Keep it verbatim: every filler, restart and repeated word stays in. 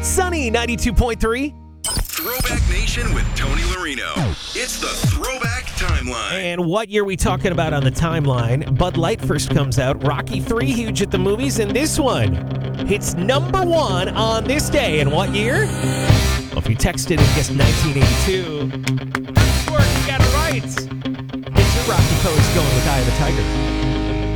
Sunny ninety-two point three. Throwback Nation with Tony Marino. It's the Throwback Timeline. And what year are we talking about on the timeline? Bud Light first comes out. Rocky three, huge at the movies. And this one hits number one on this day. And what year? Well, if you texted and guessed nineteen eighty-two, that's work. You got it right. It's your Rocky pose going with Eye of the Tiger.